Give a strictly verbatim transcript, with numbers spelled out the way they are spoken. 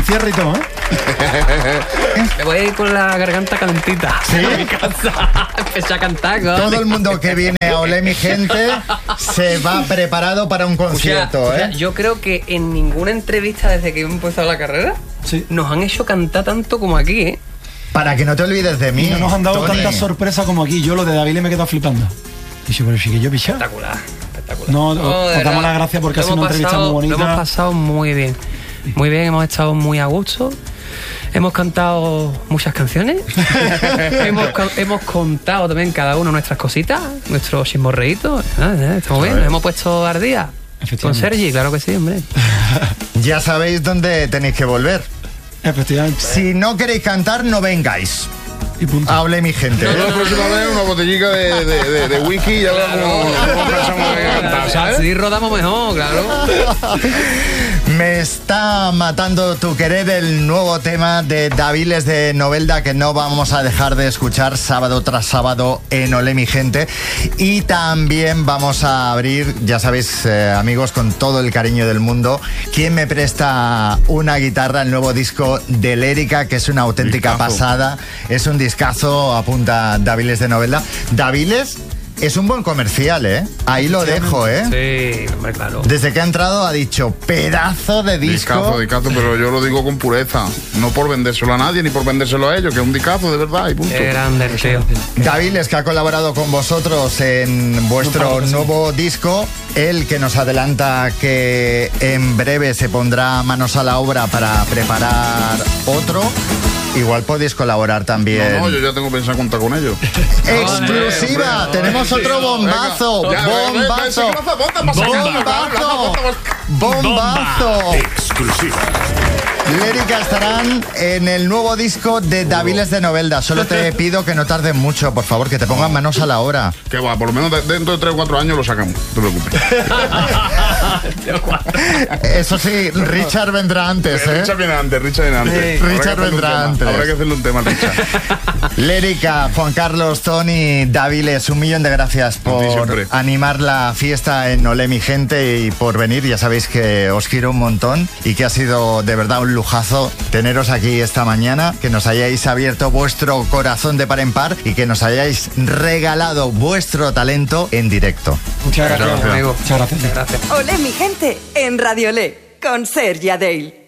cierre y todo, ¿eh? Me voy a ir con la garganta calentita. ¿Sí? A mi casa. Empecé a cantar, ¿no? Todo el mundo que viene a Olé mi gente se va preparado para un concierto, O sea, o sea, ¿eh? yo creo que en ninguna entrevista desde que hemos empezado la carrera Sí. nos han hecho cantar tanto como aquí, ¿eh? Para que no te olvides de mí. Y no nos han dado Tony. tanta sorpresa como aquí. Yo lo de David me he quedado flipando. Y yo, pero sí que yo pichá. Espectacular, espectacular. No, de os- os verdad. damos las gracias porque Lo ha sido hemos una entrevista pasado- muy bonita. Lo hemos pasado muy bien. Muy bien, hemos estado muy a gusto. Hemos cantado muchas canciones. hemos, ca- hemos contado también cada uno nuestras cositas, nuestros chismorreitos. Ah, eh, estamos bien, nos hemos puesto al día. Con Efectivamente. Sergi, claro que sí, hombre. Ya sabéis dónde tenéis que volver. Efectivamente. Si no queréis cantar, no vengáis. Y punto. A Olé mi gente. Yo la próxima vez una botellica de, de, de, de whisky y ya vamos cómo pensamos que cantar, ¿sabes? Así rodamos mejor, claro. Me está matando tu querer, el nuevo tema de Daviles de Novelda que no vamos a dejar de escuchar sábado tras sábado en Olé mi gente. Y también vamos a abrir, ya sabéis, eh, amigos, con todo el cariño del mundo, ¿quién me presta una guitarra? El nuevo disco de Lérica, que es una auténtica Discazo. pasada. Es un discazo, apunta Daviles de Novelda. Daviles es un buen comercial, ¿eh? Ahí lo dejo, ¿eh? Sí, hombre, claro. Desde que ha entrado ha dicho pedazo de disco. Discazo, discazo, pero yo lo digo con pureza. No por vendérselo a nadie ni por vendérselo a ellos, que es un discazo de verdad y punto. Qué grande, tío. Daviles, que ha colaborado con vosotros en vuestro nuevo disco. Él que nos adelanta que en breve se pondrá manos a la obra para preparar otro. Igual podéis colaborar también. No, no, yo ya tengo pensado contar con ellos. ¡Exclusiva! Hombre, Tenemos hombre, otro bombazo. Ya, ve, ve, ve, Bombazo. sí que no hace falta más Bombazo. Bombazo. Exclusiva. Lérica estarán en el nuevo disco de Daviles de Novelda. Solo te pido que no tarden mucho, por favor, que te pongan manos a la obra. Que va, por lo menos de- dentro de tres o cuatro años lo sacamos, no te preocupes. Eso sí, Richard vendrá antes, ¿eh? Richard viene antes, Richard viene antes. Sí. Habrá que Richard hacerle un vendrá tema, antes. Habrá que hacerle un tema, Richard. Lérica, Juan Carlos, Tony, Daviles, un millón de gracias por siempre. animar la fiesta en Olé mi gente y por venir. Ya sabéis que os quiero un montón y que ha sido de verdad un lujazo teneros aquí esta mañana, que nos hayáis abierto vuestro corazón de par en par y que nos hayáis regalado vuestro talento en directo. Muchas gracias. gracias. Amigo. Muchas gracias. Gracias. Olé mi gente en Radio Olé con Sergi Adell.